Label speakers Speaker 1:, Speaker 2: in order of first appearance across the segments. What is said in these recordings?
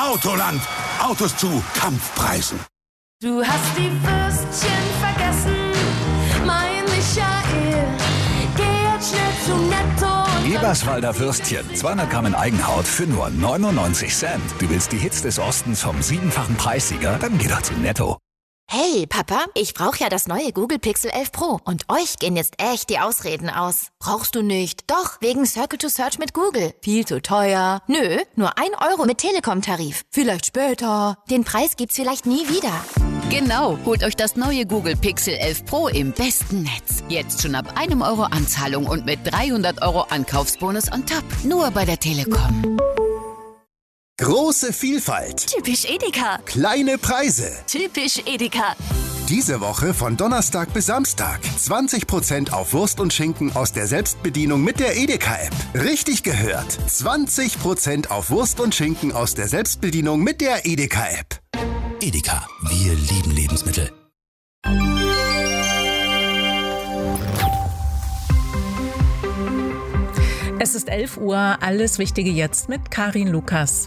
Speaker 1: Autoland. Autos zu Kampfpreisen.
Speaker 2: Du hast die Würstchen vergessen, mein Michael. Geh jetzt schnell zu Netto.
Speaker 3: Eberswalder Würstchen, 200 Gramm in Eigenhaut für nur 99 Cent. Du willst die Hits des Ostens vom 7-fachen Preissieger? Dann geh doch zu Netto.
Speaker 4: Hey, Papa, ich brauche ja das neue Google Pixel 11 Pro. Und euch gehen jetzt echt die Ausreden aus. Brauchst du nicht? Doch, wegen Circle to Search mit Google. Viel zu teuer. Nö, nur 1 Euro mit Telekom-Tarif. Vielleicht später. Den Preis gibt's vielleicht nie wieder.
Speaker 5: Genau, holt euch das neue Google Pixel 11 Pro im besten Netz. Jetzt schon ab 1 Euro Anzahlung und mit 300 Euro Ankaufsbonus on top. Nur bei der Telekom.
Speaker 6: Große Vielfalt.
Speaker 2: Typisch Edeka.
Speaker 6: Kleine Preise.
Speaker 2: Typisch Edeka.
Speaker 6: Diese Woche von Donnerstag bis Samstag. 20% auf Wurst und Schinken aus der Selbstbedienung mit der Edeka-App. Richtig gehört. 20% auf Wurst und Schinken aus der Selbstbedienung mit der Edeka-App.
Speaker 1: Edeka, wir lieben Lebensmittel.
Speaker 7: Es ist 11 Uhr, alles Wichtige jetzt mit Karin Lukas.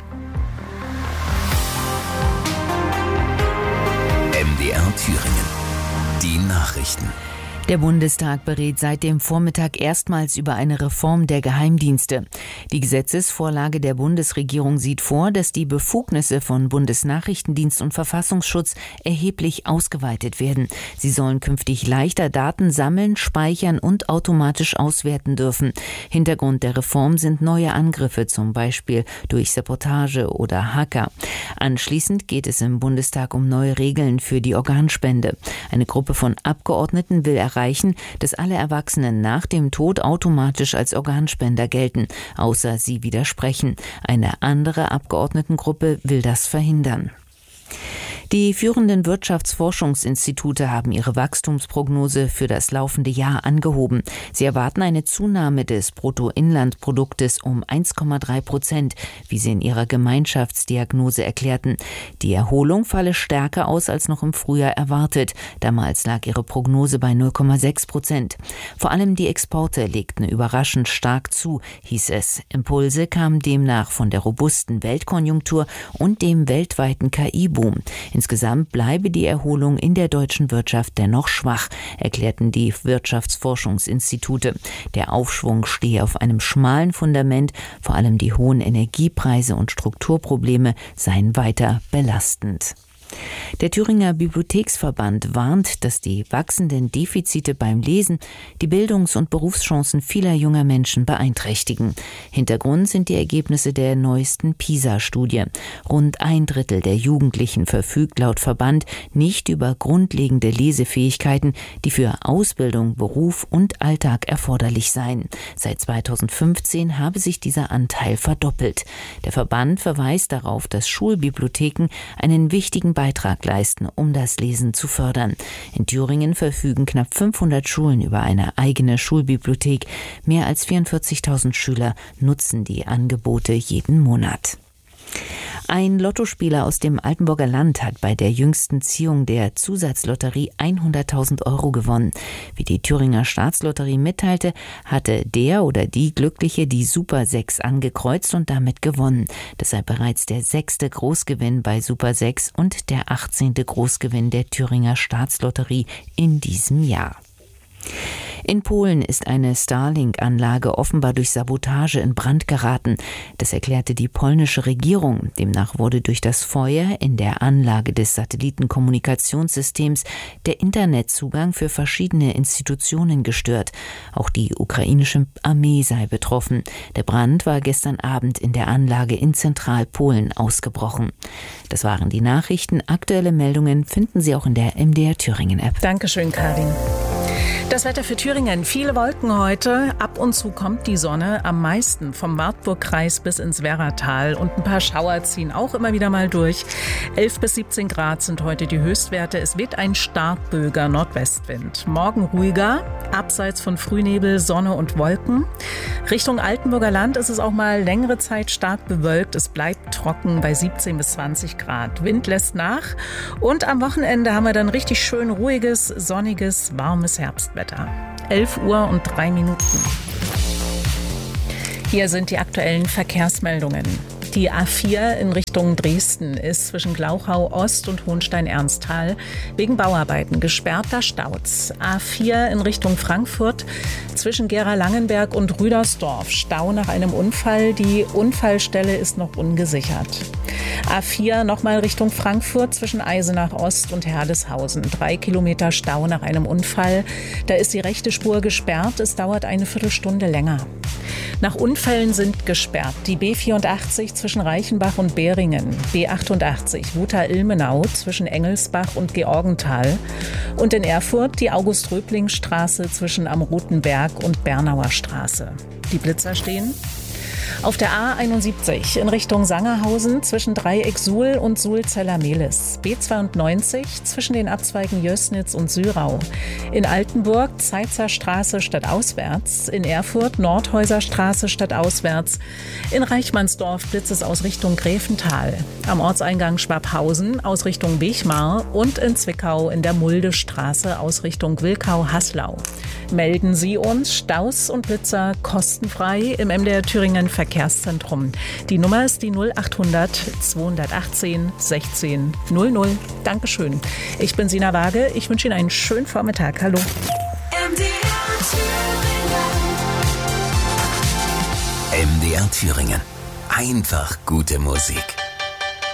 Speaker 1: MDR Thüringen. Die Nachrichten.
Speaker 8: Der Bundestag berät seit dem Vormittag erstmals über eine Reform der Geheimdienste. Die Gesetzesvorlage der Bundesregierung sieht vor, dass die Befugnisse von Bundesnachrichtendienst und Verfassungsschutz erheblich ausgeweitet werden. Sie sollen künftig leichter Daten sammeln, speichern und automatisch auswerten dürfen. Hintergrund der Reform sind neue Angriffe, zum Beispiel durch Sabotage oder Hacker. Anschließend geht es im Bundestag um neue Regeln für die Organspende. Eine Gruppe von Abgeordneten will erreichen, dass alle Erwachsenen nach dem Tod automatisch als Organspender gelten, außer sie widersprechen. Eine andere Abgeordnetengruppe will das verhindern. Die führenden Wirtschaftsforschungsinstitute haben ihre Wachstumsprognose für das laufende Jahr angehoben. Sie erwarten eine Zunahme des Bruttoinlandproduktes um 1,3%, wie sie in ihrer Gemeinschaftsdiagnose erklärten. Die Erholung falle stärker aus als noch im Frühjahr erwartet. Damals lag ihre Prognose bei 0,6%. Vor allem die Exporte legten überraschend stark zu, hieß es. Impulse kamen demnach von der robusten Weltkonjunktur und dem weltweiten KI-Boom. Insgesamt bleibe die Erholung in der deutschen Wirtschaft dennoch schwach, erklärten die Wirtschaftsforschungsinstitute. Der Aufschwung stehe auf einem schmalen Fundament, vor allem die hohen Energiepreise und Strukturprobleme seien weiter belastend. Der Thüringer Bibliotheksverband warnt, dass die wachsenden Defizite beim Lesen die Bildungs- und Berufschancen vieler junger Menschen beeinträchtigen. Hintergrund sind die Ergebnisse der neuesten PISA-Studie. Rund 1/3 der Jugendlichen verfügt laut Verband nicht über grundlegende Lesefähigkeiten, die für Ausbildung, Beruf und Alltag erforderlich seien. Seit 2015 habe sich dieser Anteil verdoppelt. Der Verband verweist darauf, dass Schulbibliotheken einen wichtigen Beitrag leisten, um das Lesen zu fördern. In Thüringen verfügen knapp 500 Schulen über eine eigene Schulbibliothek. Mehr als 44.000 Schüler nutzen die Angebote jeden Monat. Ein Lottospieler aus dem Altenburger Land hat bei der jüngsten Ziehung der Zusatzlotterie 100.000 Euro gewonnen. Wie die Thüringer Staatslotterie mitteilte, hatte der oder die Glückliche die Super 6 angekreuzt und damit gewonnen. Das sei bereits der 6. Großgewinn bei Super 6 und der 18. Großgewinn der Thüringer Staatslotterie in diesem Jahr. In Polen ist eine Starlink-Anlage offenbar durch Sabotage in Brand geraten. Das erklärte die polnische Regierung. Demnach wurde durch das Feuer in der Anlage des Satellitenkommunikationssystems der Internetzugang für verschiedene Institutionen gestört. Auch die ukrainische Armee sei betroffen. Der Brand war gestern Abend in der Anlage in Zentralpolen ausgebrochen. Das waren die Nachrichten. Aktuelle Meldungen finden Sie auch in der MDR Thüringen-App.
Speaker 7: Dankeschön, Karin. Das Wetter für Thüringen. Viele Wolken heute. Ab und zu kommt die Sonne. Am meisten vom Wartburgkreis bis ins Werratal. Und ein paar Schauer ziehen auch immer wieder mal durch. 11 bis 17 Grad sind heute die Höchstwerte. Es weht ein starkböiger Nordwestwind. Morgen ruhiger. Abseits von Frühnebel, Sonne und Wolken. Richtung Altenburger Land ist es auch mal längere Zeit stark bewölkt. Es bleibt trocken bei 17 bis 20 Grad. Wind lässt nach. Und am Wochenende haben wir dann richtig schön ruhiges, sonniges, warmes Herbstwetter. 11 Uhr und 3 Minuten. Hier sind die aktuellen Verkehrsmeldungen. Die A4 in Richtung Dresden ist zwischen Glauchau Ost und Hohenstein-Ernsthal wegen Bauarbeiten gesperrt, da staut's. A4 in Richtung Frankfurt zwischen Gera-Langenberg und Rüdersdorf. Stau nach einem Unfall. Die Unfallstelle ist noch ungesichert. A4 nochmal Richtung Frankfurt zwischen Eisenach Ost und Herdeshausen. 3 Kilometer Stau nach einem Unfall. Da ist die rechte Spur gesperrt. Es dauert eine Viertelstunde länger. Nach Unfällen sind gesperrt die B84 zwischen Reichenbach und Beringen, B88 Wutha-Ilmenau zwischen Engelsbach und Georgenthal und in Erfurt die August-Röbling-Straße zwischen Am Roten Berg und Bernauer Straße. Die Blitzer stehen auf der A71 in Richtung Sangerhausen zwischen Dreieck Suhl und Suhl-Zeller-Mehlis. B92 zwischen den Abzweigen Jößnitz und Syrau. In Altenburg Zeitzer Straße stadtauswärts. In Erfurt Nordhäuser Straße stadtauswärts. In Reichmannsdorf blitzt es aus Richtung Gräfental. Am Ortseingang Schwabhausen aus Richtung Wechmar und in Zwickau in der Muldestraße aus Richtung Wilkau-Haslau. Melden Sie uns Staus und Blitzer kostenfrei im MDR Thüringen Verkehrszentrum. Die Nummer ist die 0800 218 16 00. Dankeschön. Ich bin Sina Waage. Ich wünsche Ihnen einen schönen Vormittag. Hallo.
Speaker 1: MDR Thüringen. Einfach gute Musik.